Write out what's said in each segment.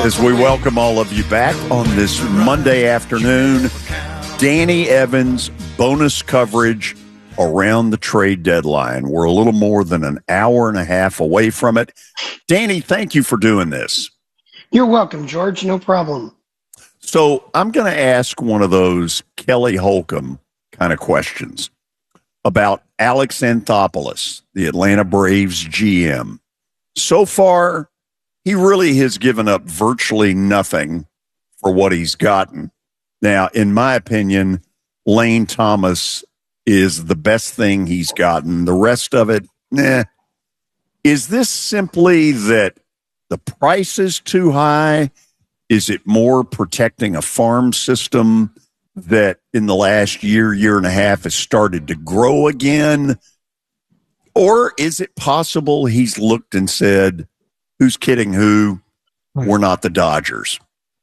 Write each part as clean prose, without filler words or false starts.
As we welcome all of you back on this Monday afternoon, Danny Evans bonus coverage around the trade deadline. We're a little more than an hour and a half away from it. Danny, thank you for doing this. You're welcome, George. No problem. So I'm going to ask one of those Kelly Holcomb kind of questions about Alex Anthopoulos, the Atlanta Braves GM. So far, he really has given up virtually nothing for what he's gotten. Now, in my opinion, Lane Thomas is the best thing he's gotten. The rest of it, Is this simply that the price is too high? Is it more protecting a farm system that in the last year and a half has started to grow again? Or is it possible he's looked and said, who's kidding who? We're not the Dodgers.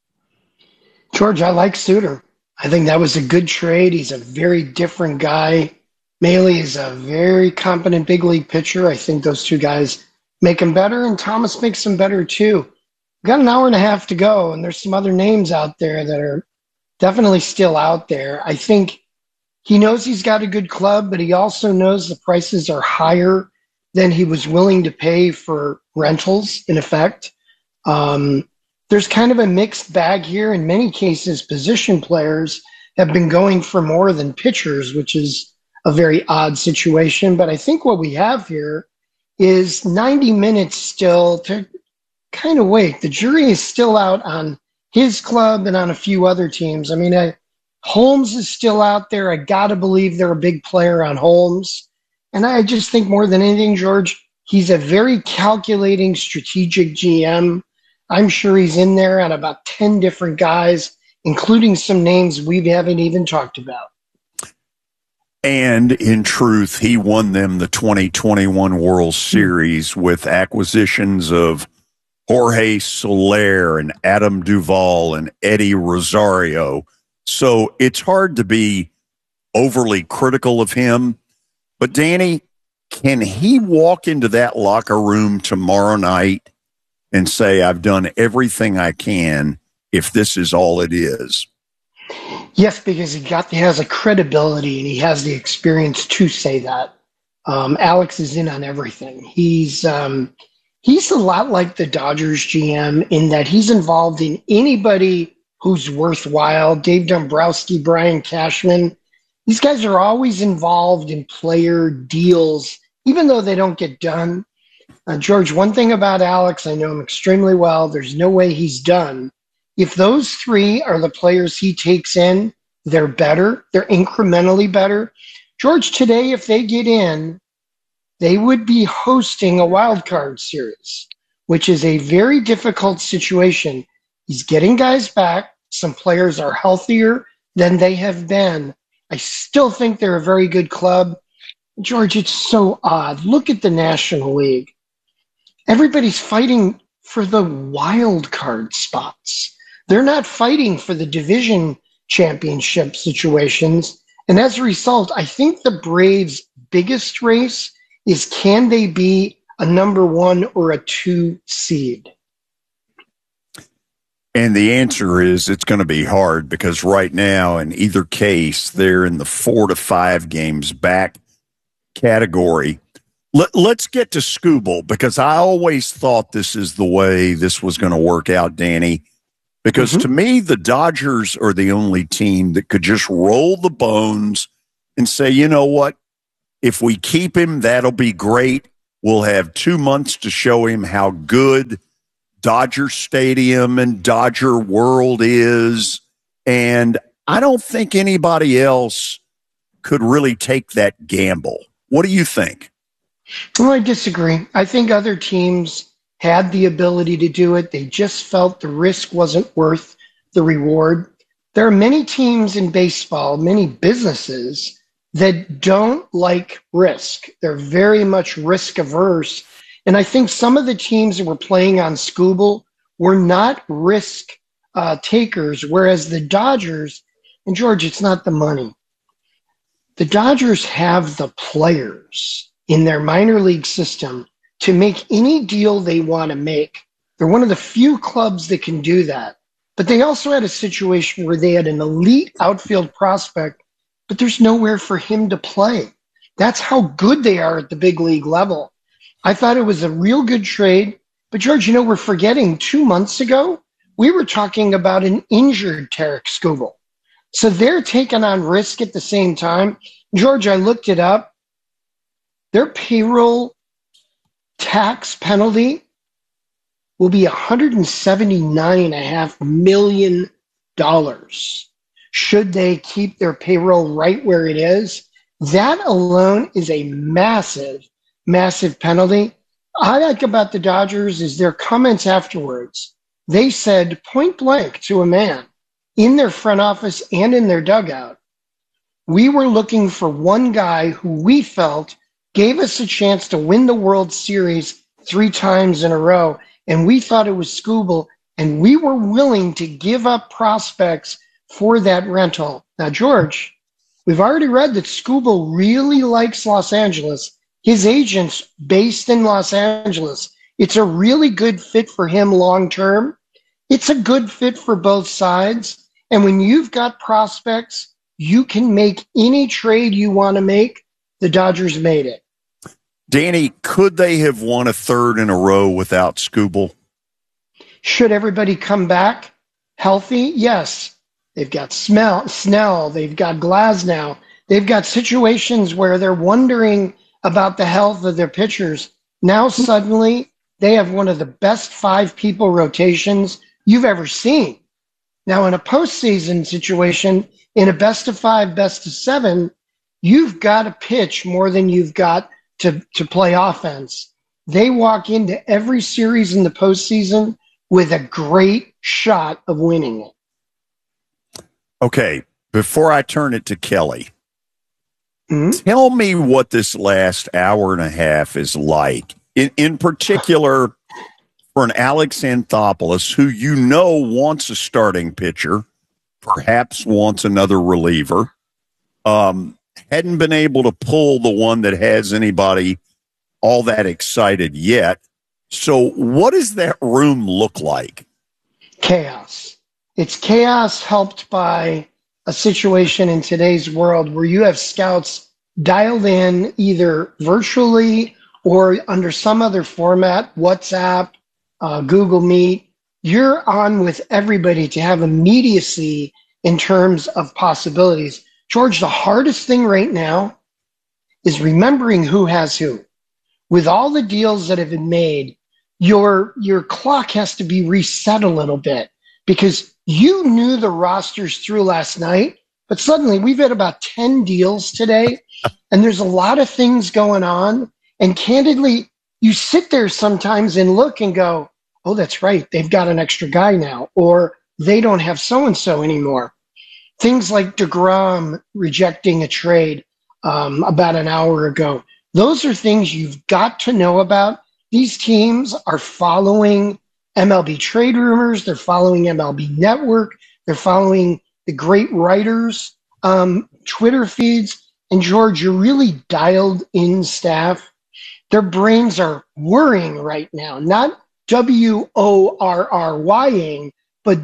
George, I like Suter. I think that was a good trade. He's a very different guy. Mahle is a very competent big league pitcher. I think those two guys make him better, and Thomas makes him better too. We've got an hour and a half to go, and there's some other names out there that are definitely still out there. I think he knows he's got a good club, but he also knows the prices are higher than he was willing to pay for rentals, in effect. There's kind of a mixed bag here. In many cases, position players have been going for more than pitchers, which is a very odd situation. But I think what we have here is 90 minutes still to kind of wait. The jury is still out on his club and on a few other teams. I mean, Holmes is still out there. I got to believe they're a big player on Holmes. And I just think more than anything, George, he's a very calculating, strategic GM. I'm sure he's in there on about 10 different guys, including some names we haven't even talked about. And in truth, he won them the 2021 World Series with acquisitions of Jorge Soler and Adam Duvall and Eddie Rosario. So it's hard to be overly critical of him. But Danny, can he walk into that locker room tomorrow night and say, I've done everything I can if this is all it is? Yes, because he has a credibility and he has the experience to say that. Alex is in on everything. He's a lot like the Dodgers GM in that he's involved in anybody who's worthwhile. Dave Dombrowski, Brian Cashman. These guys are always involved in player deals, even though they don't get done. George, one thing about Alex, I know him extremely well. There's no way he's done. If those three are the players he takes in, they're better. They're incrementally better. George, today, if they get in, they would be hosting a wild card series, which is a very difficult situation. He's getting guys back. Some players are healthier than they have been. I still think they're a very good club. George, it's so odd. Look at the National League. Everybody's fighting for the wild card spots. They're not fighting for the division championship situations. And as a result, I think the Braves' biggest race is, can they be a number 1 or a 2 seed? And the answer is it's going to be hard because right now, in either case, they're in the 4 to 5 games back category. Let's get to Skubal, because I always thought this is the way this was going to work out, Danny, because to me, the Dodgers are the only team that could just roll the bones and say, you know what, if we keep him, that'll be great. We'll have 2 months to show him how good Dodger Stadium and Dodger World is. And I don't think anybody else could really take that gamble. What do you think? Well, I disagree. I think other teams had the ability to do it. They just felt the risk wasn't worth the reward. There are many teams in baseball, many businesses that don't like risk. They're very much risk averse. And I think some of the teams that were playing on Skubal were not risk takers, whereas the Dodgers, and George, it's not the money. The Dodgers have the players in their minor league system to make any deal they want to make. They're one of the few clubs that can do that. But they also had a situation where they had an elite outfield prospect, but there's nowhere for him to play. That's how good they are at the big league level. I thought it was a real good trade. But, George, we're forgetting 2 months ago, we were talking about an injured Tarek Skubal. So they're taking on risk at the same time. George, I looked it up. Their payroll tax penalty will be $179.5 million should they keep their payroll right where it is. That alone is a massive, massive penalty. I like about the Dodgers is their comments afterwards. They said point blank to a man in their front office and in their dugout, we were looking for one guy who we felt gave us a chance to win the World Series 3 times in a row, and we thought it was Skubal, and we were willing to give up prospects for that rental. Now, George, we've already read that Skubal really likes Los Angeles. His agent's based in Los Angeles. It's a really good fit for him long term. It's a good fit for both sides. And when you've got prospects, you can make any trade you want to make. The Dodgers made it. Danny, could they have won a third in a row without Skubal? Should everybody come back healthy? Yes. They've got Snell. They've got Glasnow. They've got situations where they're wondering about the health of their pitchers. Now suddenly they have one of the best 5-people rotations you've ever seen. Now in a postseason situation, in a best of 5, best of 7, you've got to pitch more than you've got to play offense. They walk into every series in the postseason with a great shot of winning it. Okay, before I turn it to Kelly, tell me what this last hour and a half is like. In particular, for an Alex Anthopoulos, who wants a starting pitcher, perhaps wants another reliever, hadn't been able to pull the one that has anybody all that excited yet. So what does that room look like? Chaos. It's chaos helped by a situation in today's world where you have scouts dialed in either virtually or under some other format, WhatsApp, Google Meet. You're on with everybody to have immediacy in terms of possibilities. George, the hardest thing right now is remembering who has who. With all the deals that have been made, your clock has to be reset a little bit because you knew the rosters through last night, but suddenly we've had about 10 deals today, and there's a lot of things going on. And candidly, you sit there sometimes and look and go, oh, that's right, they've got an extra guy now, or they don't have so-and-so anymore. Things like DeGrom rejecting a trade about an hour ago. Those are things you've got to know about. These teams are following MLB trade rumors. They're following MLB Network. They're following the great writers' Twitter feeds. And, George, you're really dialed in staff. Their brains are worrying right now, not WORRYing, but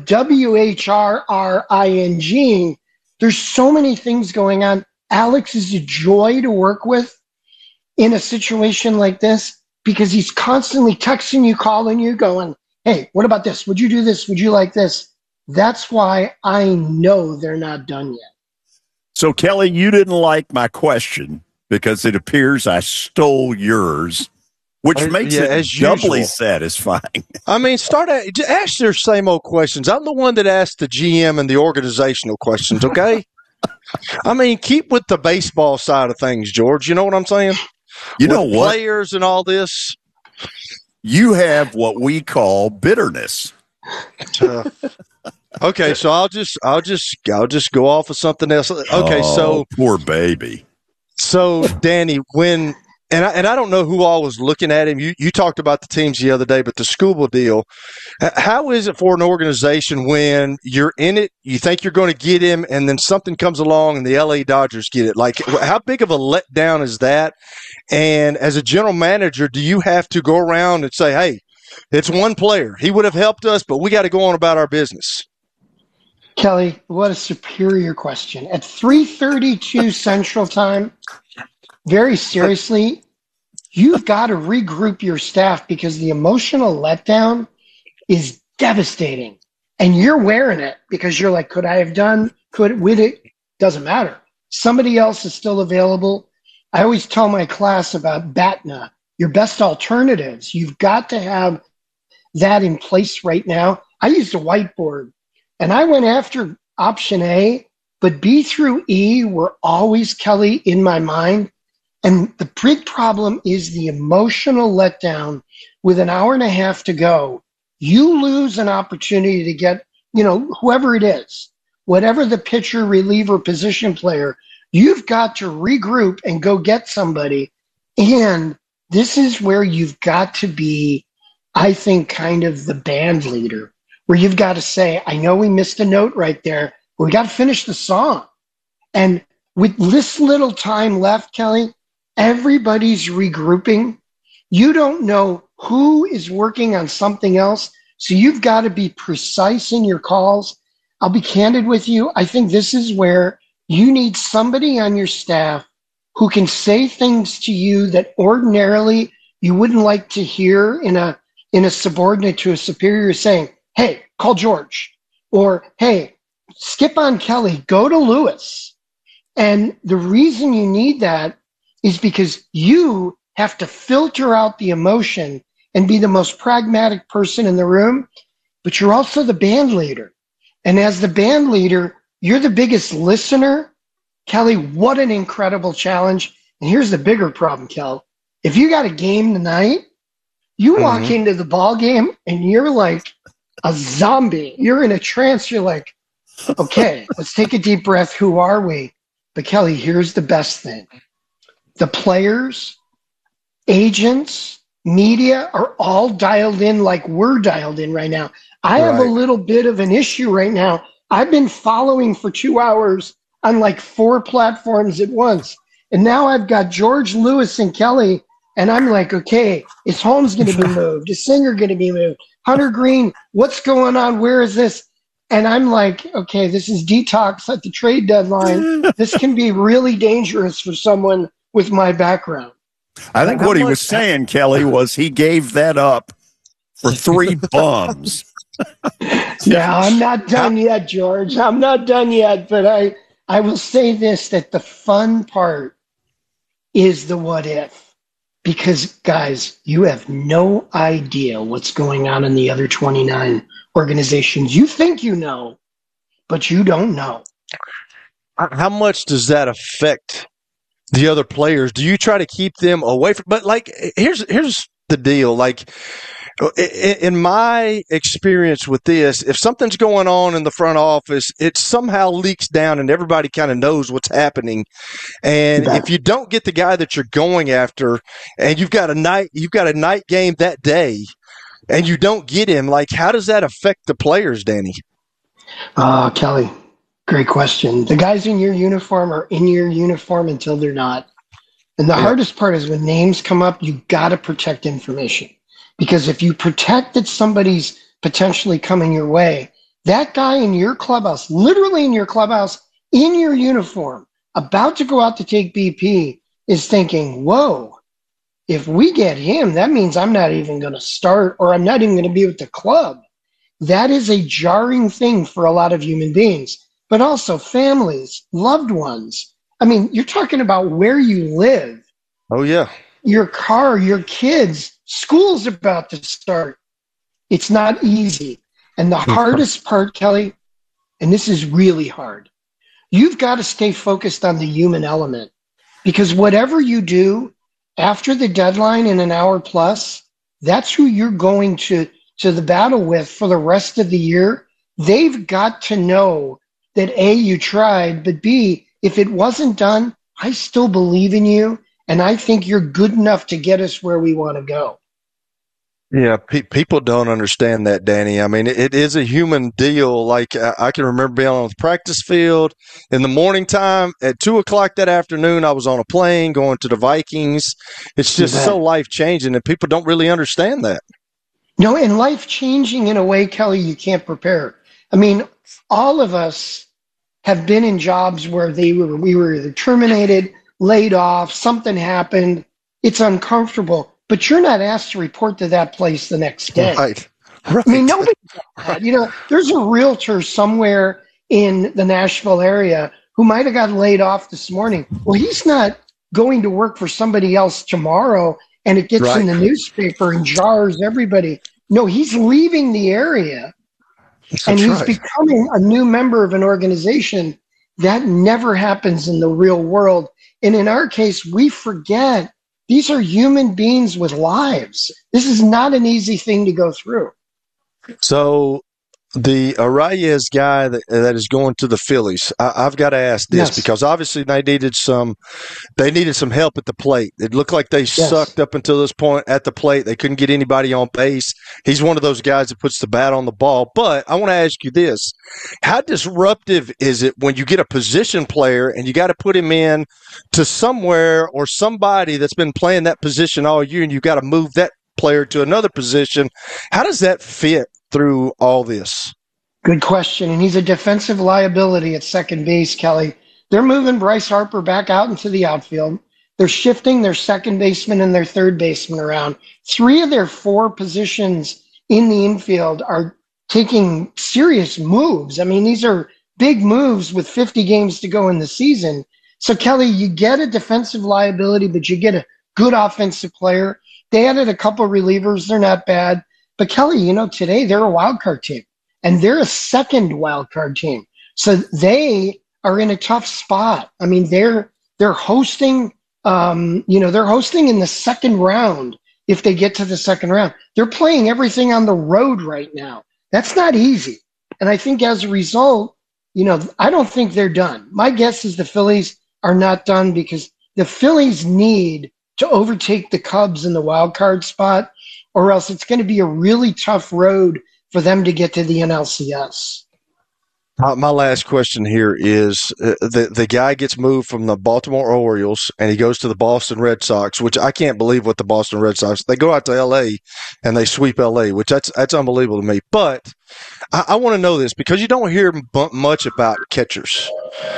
WHRRINGing. There's so many things going on. Alex is a joy to work with in a situation like this because he's constantly texting you, calling you, going, hey, what about this? Would you do this? Would you like this? That's why I know they're not done yet. So, Kelly, you didn't like my question because it appears I stole yours, which makes it doubly satisfying. I mean, ask your same old questions. I'm the one that asked the GM and the organizational questions, okay? I mean, keep with the baseball side of things, George. You know what I'm saying? You know what? Players and all this. You have what we call bitterness. Okay, so I'll just go off of something else. Okay, so poor baby. So Danny, and I don't know who all was looking at him. You talked about the teams the other day, but the Skubal deal. How is it for an organization when you're in it, you think you're going to get him, and then something comes along and the LA Dodgers get it? Like, how big of a letdown is that? And as a general manager, do you have to go around and say, hey, It's one player. He would have helped us, but we got to go on about our business. Kelly, what a superior question. At 3:32 Central Time, very seriously, you've got to regroup your staff because the emotional letdown is devastating. And you're wearing it because you're like, could I have done, with it? Doesn't matter. Somebody else is still available. I always tell my class about BATNA, your best alternatives. You've got to have that in place right now. I used a whiteboard and I went after option A, but B through E were always, Kelly, in my mind. And the big problem is the emotional letdown with an hour and a half to go. You lose an opportunity to get, whoever it is, whatever the pitcher, reliever, position player, you've got to regroup and go get somebody. And this is where you've got to be, I think, kind of the band leader, where you've got to say, I know we missed a note right there, but we got to finish the song. And with this little time left, Kelly, everybody's regrouping. You don't know who is working on something else, so you've got to be precise in your calls. I'll be candid with you. I think this is where you need somebody on your staff who can say things to you that ordinarily you wouldn't like to hear in a subordinate to a superior, saying, hey, call George, or hey, skip on Kelly, go to Lewis. And the reason you need that is because you have to filter out the emotion and be the most pragmatic person in the room, but you're also the band leader. And as the band leader, you're the biggest listener. Kelly, what an incredible challenge. And here's the bigger problem, Kel. If you got a game tonight, you walk into the ball game and you're like a zombie. You're in a trance. You're like, okay, let's take a deep breath. Who are we? But Kelly, here's the best thing. The players, agents, media are all dialed in like we're dialed in right now. I have a little bit of an issue right now. I've been following for 2 hours on like 4 platforms at once. And now I've got George, Lewis, and Kelly. And I'm like, okay, is Holmes going to be moved? Is Singer going to be moved? Hunter Green, what's going on? Where is this? And I'm like, okay, this is detox at the trade deadline. This can be really dangerous for someone with my background. I think what he was saying, Kelly, was he gave that up for 3 bums. Yeah, I'm not done yet, George. I'm not done yet, but I will say this, that the fun part is the what if. Because, guys, you have no idea what's going on in the other 29 organizations. You think you know, but you don't know. How much does that affect the other players? Do you try to keep them away from? But like, here's the deal. Like, in my experience with this, if something's going on in the front office, it somehow leaks down and everybody kind of knows what's happening. And if you don't get the guy that you're going after, and you've got a night game that day, and you don't get him, like, how does that affect the players, Danny? Kelly, great question. The guys in your uniform are in your uniform until they're not. And the hardest part is when names come up, you got to protect information. Because if you protect that somebody's potentially coming your way, that guy in your clubhouse, literally in your clubhouse, in your uniform, about to go out to take BP, is thinking, whoa, if we get him, that means I'm not even going to start, or I'm not even going to be with the club. That is a jarring thing for a lot of human beings, but also families, loved ones. I mean, you're talking about where you live. Oh, yeah. Your car, your kids, school's about to start. It's not easy. And the hardest part, Kelly, and this is really hard, you've got to stay focused on the human element. Because whatever you do after the deadline in an hour plus, that's who you're going to the battle with for the rest of the year. They've got to know that A, you tried, but B, if it wasn't done, I still believe in you. And I think you're good enough to get us where we want to go. Yeah, people don't understand that, Danny. I mean, it is a human deal. Like, I can remember being on the practice field in the morning time at 2:00 that afternoon. I was on a plane going to the Vikings. It's just so life-changing, and people don't really understand that. No, and life changing in a way, Kelly, you can't prepare. I mean, all of us have been in jobs where we were either terminated, laid off, something happened. It's uncomfortable, but you're not asked to report to that place the next day. Right. I mean, nobody does that. You know, there's a realtor somewhere in the Nashville area who might have got laid off this morning. Well, he's not going to work for somebody else tomorrow and it gets in the newspaper and jars everybody. No, he's leaving the area and he's becoming a new member of an organization. That never happens in the real world. And in our case, we forget these are human beings with lives. This is not an easy thing to go through. So the Arraez guy that is going to the Phillies, I've got to ask this because obviously they needed some help at the plate. It looked like they sucked up until this point at the plate. They couldn't get anybody on base. He's one of those guys that puts the bat on the ball. But I want to ask you this. How disruptive is it when you get a position player and you got to put him in to somewhere or somebody that's been playing that position all year and you got to move that player to another position? How does that fit through all this? Good question. And he's a defensive liability at second base, Kelly. They're moving Bryce Harper back out into the outfield. They're shifting their second baseman and their third baseman around. 3 of their 4 positions in the infield are taking serious moves. I mean, these are big moves with 50 games to go in the season. So, Kelly, you get a defensive liability, but you get a good offensive player. They added a couple of relievers. They're not bad. But, Kelly, you know, today they're a wild card team, and they're a second wild card team. So they are in a tough spot. I mean, they're hosting, they're hosting in the second round if they get to the second round. They're playing everything on the road right now. That's not easy. And I think as a result, you know, I don't think they're done. My guess is the Phillies are not done because the Phillies need to overtake the Cubs in the wild card spot, or else it's going to be a really tough road for them to get to the NLCS. My last question here is the guy gets moved from the Baltimore Orioles and he goes to the Boston Red Sox, which I can't believe what the Boston Red Sox, they go out to L.A. and they sweep L.A., which that's unbelievable to me. But I want to know this because you don't hear much about catchers.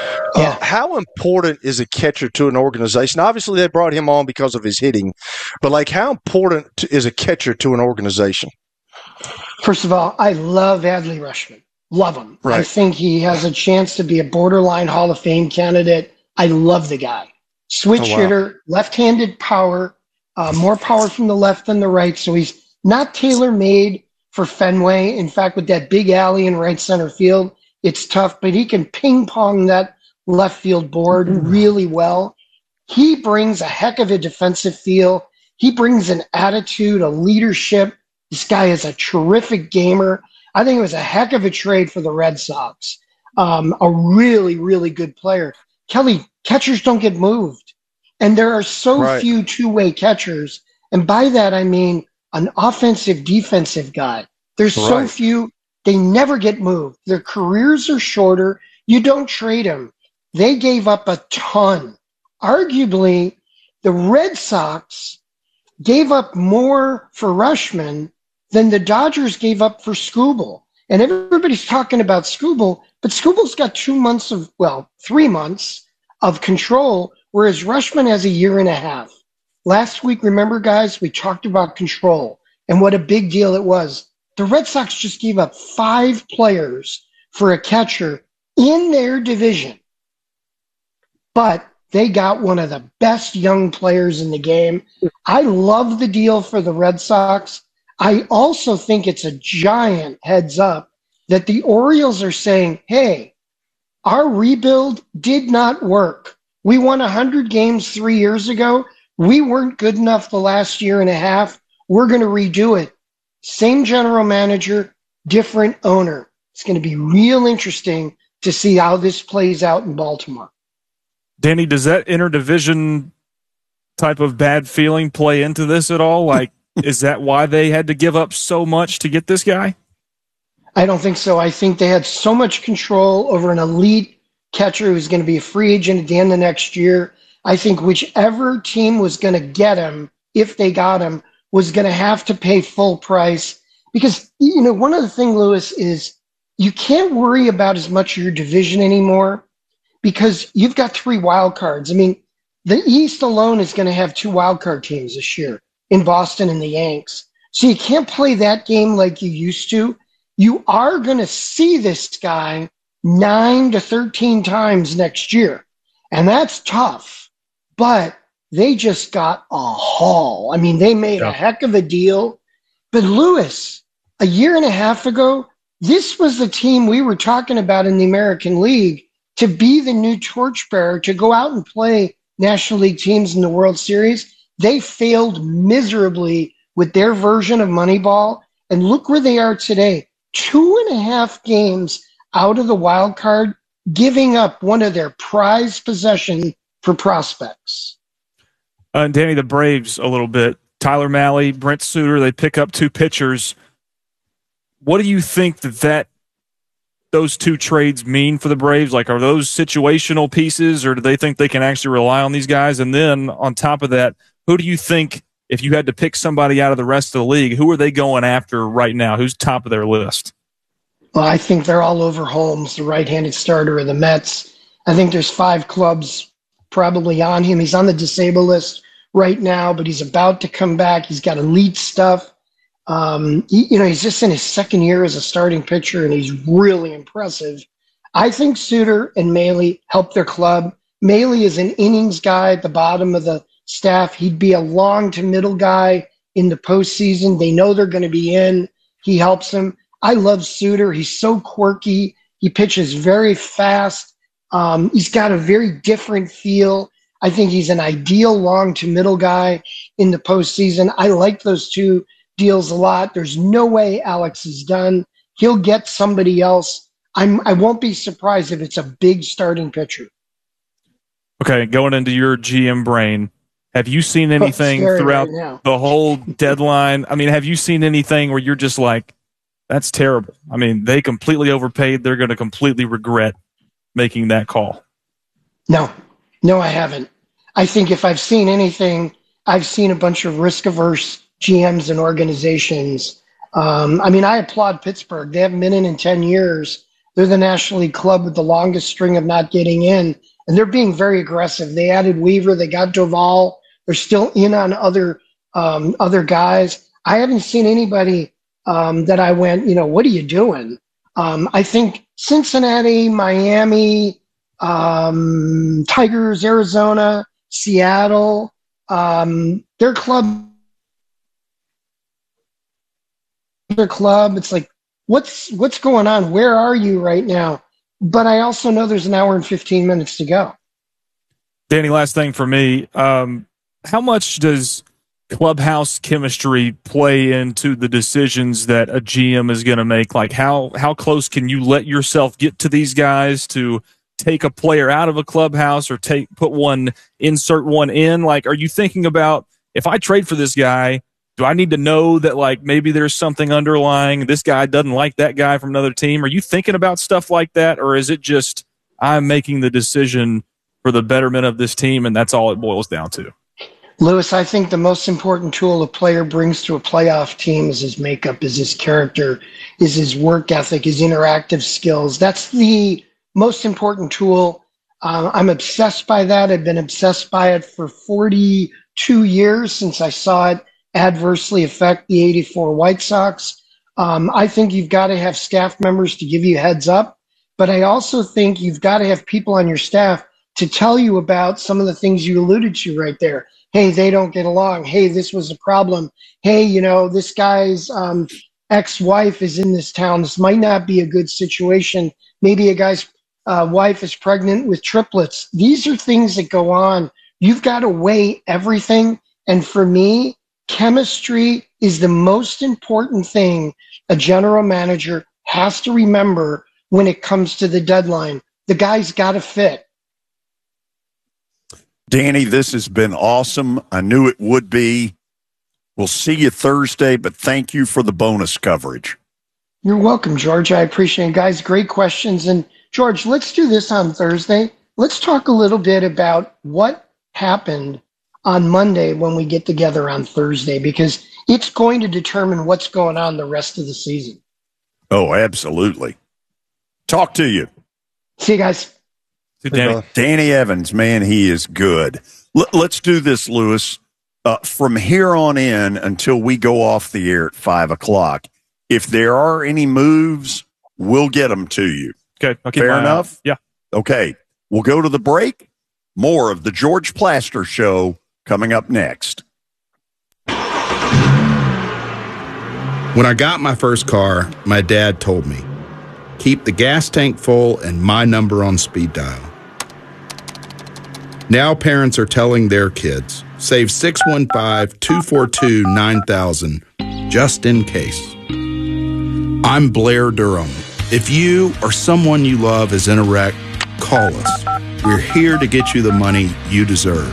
How important is a catcher to an organization? Obviously, they brought him on because of his hitting, but like how important is a catcher to an organization? First of all, I love Adley Rutschman. Love him. Right. I think he has a chance to be a borderline Hall of Fame candidate. I love the guy. Switch hitter, left-handed power, more power from the left than the right. So he's not tailor-made for Fenway. In fact, with that big alley in right center field, it's tough, but he can ping-pong that left field board really well. He brings a heck of a defensive feel. He brings an attitude, a leadership. This guy is a terrific gamer. I think it was a heck of a trade for the Red Sox. A really, really good player. Kelly, catchers don't get moved. And there are so few two-way catchers. And by that, I mean an offensive, defensive guy. There's so few. They never get moved. Their careers are shorter. You don't trade them. They gave up a ton. Arguably, the Red Sox gave up more for Rutschman than the Dodgers gave up for Skubal. And everybody's talking about Skubal, but Skubal's got 3 months of control, whereas Rutschman has a year and a half. Last week, remember, guys, we talked about control and what a big deal it was. The Red Sox just gave up 5 players for a catcher in their division. But they got one of the best young players in the game. I love the deal for the Red Sox. I also think it's a giant heads up that the Orioles are saying, hey, our rebuild did not work. We won 100 games 3 years ago. We weren't good enough the last year and a half. We're going to redo it. Same general manager, different owner. It's going to be real interesting to see how this plays out in Baltimore. Danny, does that interdivision type of bad feeling play into this at all? Like, is that why they had to give up so much to get this guy? I don't think so. I think they had so much control over an elite catcher who's going to be a free agent at the end of next year. I think whichever team was going to get him, if they got him, was going to have to pay full price. because, one of the things, Lewis, is you can't worry about as much of your division anymore because you've got 3 wild cards. I mean, the East alone is going to have 2 wild card teams this year in Boston and the Yanks. So you can't play that game like you used to. You are going to see this guy 9 to 13 times next year. And that's tough. But they just got a haul. I mean, they made a heck of a deal. But Lewis, a year and a half ago, this was the team we were talking about in the American League to be the new torchbearer, to go out and play National League teams in the World Series. They failed miserably with their version of Moneyball. And look where they are today. 2.5 games out of the wild card, giving up one of their prized possessions for prospects. Danny, the Braves a little bit. Tyler Mahle, Brent Suter, they pick up 2 pitchers. What do you think that those 2 trades mean for the Braves? Like, are those situational pieces, or do they think they can actually rely on these guys? And then on top of that, who do you think, if you had to pick somebody out of the rest of the league, who are they going after right now? Who's top of their list? Well, I think they're all over Holmes, the right-handed starter of the Mets. I think there's 5 clubs probably on him. He's on the disabled list right now, but he's about to come back. He's got elite stuff. He's just in his 2nd year as a starting pitcher, and he's really impressive. I think Suter and Mahle help their club. Mahle is an innings guy at the bottom of the staff. He'd be a long to middle guy in the postseason. They know they're going to be in. He helps them. I love Suter. He's so quirky. He pitches very fast. He's got a very different feel. I think he's an ideal long to middle guy in the postseason. I like those 2 deals a lot. There's no way Alex is done. He'll get somebody else. I won't be surprised if it's a big starting pitcher. Okay, going into your GM brain, have you seen anything throughout the whole deadline? I mean, have you seen anything where you're just like, that's terrible? I mean, they completely overpaid. They're going to completely regret making that call. No, I haven't. I think if I've seen anything, I've seen a bunch of risk-averse GMs and organizations. I applaud Pittsburgh. They haven't been in 10 years. They're the National League club with the longest string of not getting in, and they're being very aggressive. They added Weaver. They got Doval. They're still in on other guys. I haven't seen anybody that I went, what are you doing? I think Cincinnati, Miami, Tigers, Arizona, Seattle, their club. It's like, what's going on? Where are you right now? But I also know there's an hour and 15 minutes to go. Danny, last thing for me. How much does clubhouse chemistry play into the decisions that a GM is going to make? Like, how close can you let yourself get to these guys to take a player out of a clubhouse or insert one in? Like, are you thinking about, if I trade for this guy, do I need to know that, like, maybe there's something underlying? This guy doesn't like that guy from another team. Are you thinking about stuff like that? Or is it just, I'm making the decision for the betterment of this team, and that's all it boils down to? Lewis, I think the most important tool a player brings to a playoff team is his makeup, is his character, is his work ethic, his interactive skills. That's the most important tool. I'm obsessed by that. I've been obsessed by it for 42 years since I saw it adversely affect the 84 White Sox. I think you've got to have staff members to give you heads up, but I also think you've got to have people on your staff to tell you about some of the things you alluded to right there. Hey, they don't get along. Hey, this was a problem. Hey, this guy's ex-wife is in this town. This might not be a good situation. Maybe a guy's wife is pregnant with triplets. These are things that go on. You've got to weigh everything. And for me, chemistry is the most important thing a general manager has to remember when it comes to the deadline. The guy's got to fit. Danny, this has been awesome. I knew it would be. We'll see you Thursday, but thank you for the bonus coverage. You're welcome, George. I appreciate it. Guys, great questions. And George, let's do this on Thursday. Let's talk a little bit about what happened on Monday when we get together on Thursday, because it's going to determine what's going on the rest of the season. Oh, absolutely. Talk to you. See you guys. Danny Evans, man, he is good. Let's do this, Lewis. From here on in until we go off the air at 5 o'clock, if there are any moves, we'll get them to you. Okay. Fair enough? Yeah. Okay. We'll go to the break. More of the George Plaster Show coming up next. When I got my first car, my dad told me, keep the gas tank full and my number on speed dial. Now parents are telling their kids, save 615-242-9000 just in case. I'm Blair Durham. If you or someone you love is in a wreck, call us. We're here to get you the money you deserve.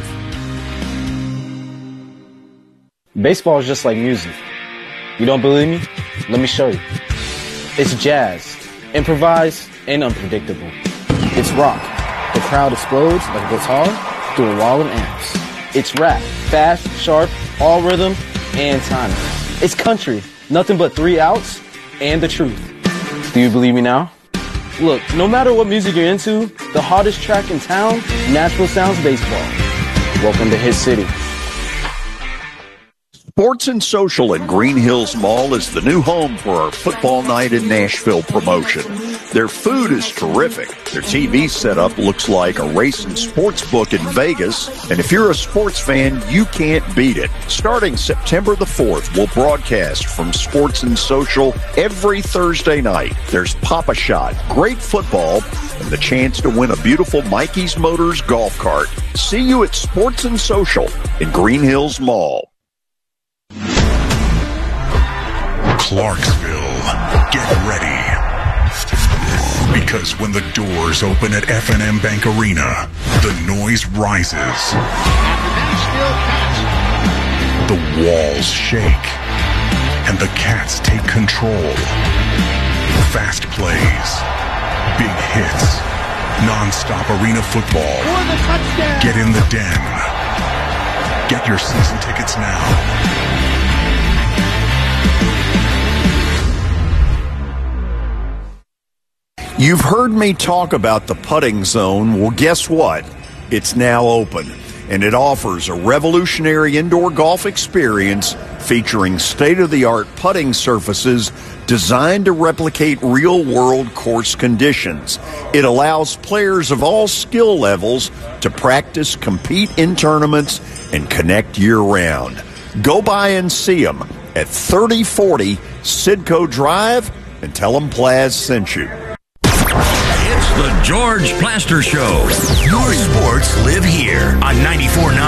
Baseball is just like music. You don't believe me? Let me show you. It's jazz, improvised, and unpredictable. It's rock. The crowd explodes like a guitar through a wall of amps. It's rap, fast, sharp, all rhythm, and timing. It's country, nothing but 3 outs, and the truth. Do you believe me now? Look, no matter what music you're into, the hottest track in town, Nashville Sounds Baseball. Welcome to Hit City. Sports and Social at Green Hills Mall is the new home for our Football Night in Nashville promotion. Their food is terrific. Their TV setup looks like a racing sports book in Vegas. And if you're a sports fan, you can't beat it. Starting September the 4th, we'll broadcast from Sports and Social every Thursday night. There's Pop-A-Shot, great football, and the chance to win a beautiful Mikey's Motors golf cart. See you at Sports and Social in Green Hills Mall. Clarksville, get ready. Because when the doors open at F&M Bank Arena, the noise rises. The walls shake. And the Cats take control. Fast plays. Big hits. Non-stop arena football. Get in the den. Get your season tickets now. You've heard me talk about the putting zone. Well, guess what? It's now open, and it offers a revolutionary indoor golf experience featuring state-of-the-art putting surfaces designed to replicate real-world course conditions. It allows players of all skill levels to practice, compete in tournaments, and connect year-round. Go by and see them at 3040 Sidco Drive and tell them Plaz sent you. The George Plaster Show. Your sports live here on 94.9